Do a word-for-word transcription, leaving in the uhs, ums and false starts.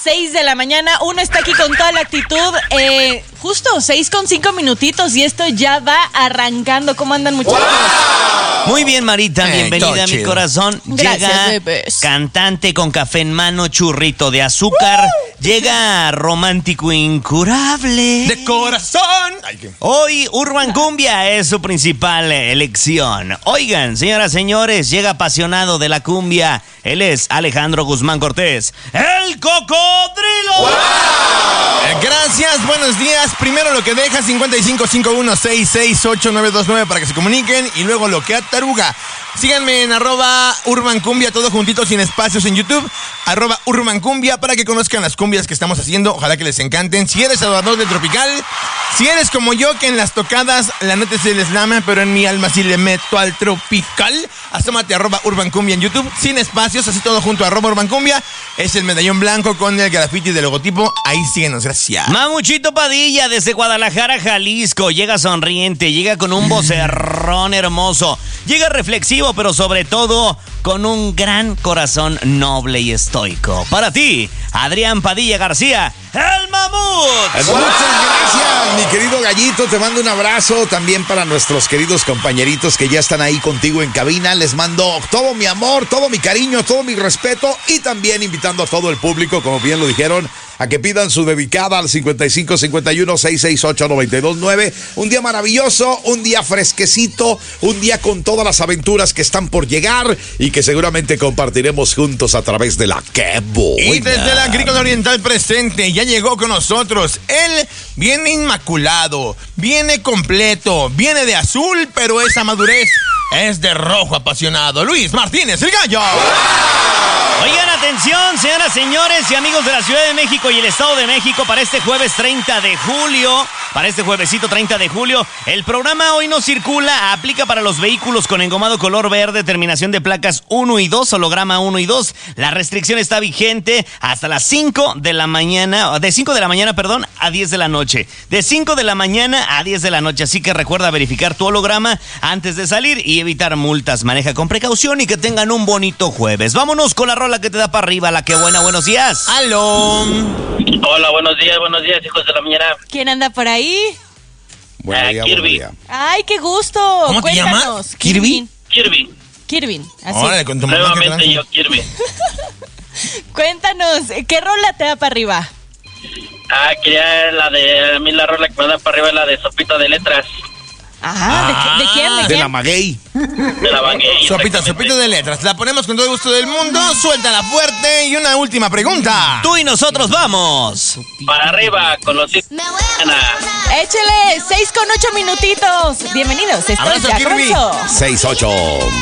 seis de la mañana. Uno está aquí con toda la actitud. Eh, justo seis con cinco minutitos y esto ya va arrancando. ¿Cómo andan, muchachos? ¡Wow! Muy bien, Marita. Hey, bienvenida a mi corazón. Gracias, Llega bebés. cantante con café en mano, churrito de azúcar. ¡Uh! Llega romántico incurable. ¡De corazón! Ay, qué... Hoy Urban Cumbia es su principal elección. Oigan, señoras, señores, llega apasionado de la cumbia. Él es Alejandro Guzmán Cortés, el Cocodrilo. ¡Wow! Eh, gracias, buenos días. Primero lo que deja, cincuenta y cinco, cincuenta y uno, sesenta y seis, ocho nueve dos nueve para que se comuniquen. Y luego lo que ataruga. Síganme en arroba Urban Cumbia, todo juntito, sin espacios en YouTube. Arroba Urban Cumbia para que conozcan las cumbias que estamos haciendo. Ojalá que les encanten. Si eres adorador del tropical, si eres como yo, que en las tocadas la neta se les lama, pero en mi alma sí le meto al tropical. Asómate arroba Urban Cumbia en YouTube, sin espacios, así todo junto a arroba Urban Cumbia. Es el medallón blanco con el graffiti de logotipo. Ahí síguenos, gracias. Mamuchito Padilla desde Guadalajara, Jalisco. Llega sonriente, llega con un vocerrón hermoso. Llega reflexivo, pero sobre todo con un gran corazón noble y estoico. Para ti, Adrián Padilla García, el mamut. Muchas gracias, mi querido Gallito. Te mando un abrazo también para nuestros queridos compañeritos que ya están ahí contigo en cabina. Les mando todo mi amor, todo mi cariño, todo mi respeto y también invitando a todo el público, como bien lo dijeron, a que pidan su dedicada al cincuenta y cinco, cincuenta y uno, sesenta y seis, ocho nueve dos nueve. Un día maravilloso, un día fresquecito, un día con todas las aventuras que están por llegar y que seguramente compartiremos juntos a través de la Que Buena. Y desde la Agrícola Oriental presente, ya llegó con nosotros. Él viene inmaculado, viene completo, viene de azul, pero esa madurez es de rojo apasionado. Luis Martínez, el Gallo. Oigan, atención, señoras, señores y amigos de la Ciudad de México y el Estado de México, para este jueves treinta de julio, para este juevesito treinta de julio, el programa Hoy No Circula aplica para los vehículos con engomado color verde, terminación de placas uno y dos, holograma uno y dos. La restricción está vigente hasta las cinco de la mañana, de cinco de la mañana, perdón, a diez de la noche. De cinco de la mañana a diez de la noche, así que recuerda verificar tu holograma antes de salir y evitar multas. Maneja con precaución y que tengan un bonito jueves. Vámonos con la rola que te da para arriba, la Que Buena. Buenos días. ¡Aló! Hola, buenos días, buenos días, hijos de la mañana. ¿Quién anda por ahí? Buen día, Ah, buen Kirby. día. Ay, qué gusto. ¿Cómo te Cuéntanos. llamas? Kirvin. Kirby, Kirvin, así. Órale, con tu mamá, ¿qué nuevamente tal? yo, Kirby. Cuéntanos, ¿qué rola te da para arriba? Ah, quería la de, a mí la rola que me da para arriba es la de Sopita de Letras, Ajá, ¿de, qué- de quién? ¿De De quién? la Maguey. de la Baguette. Sopita, sopita de letras. La ponemos con todo el gusto del mundo. Suéltala fuerte. Y una última pregunta. Tú y nosotros vamos. Para arriba, con los hijos de la mañana. Échele, seis con ocho minutitos. Bienvenidos, estoy Abrazo, ya Kirby. pronto. seis ocho.